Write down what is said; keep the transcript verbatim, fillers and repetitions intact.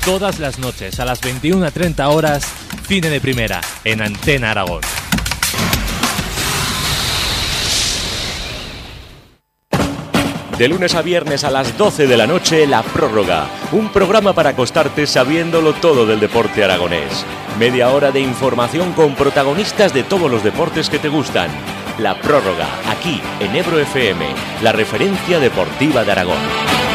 todas las noches a las veintiuna treinta horas, Cine de Primera, en Antena Aragón. De lunes a viernes a las doce de la noche, La Prórroga, un programa para acostarte sabiéndolo todo del deporte aragonés. Media hora de información con protagonistas de todos los deportes que te gustan. La Prórroga, aquí en Ebro F M, la referencia deportiva de Aragón.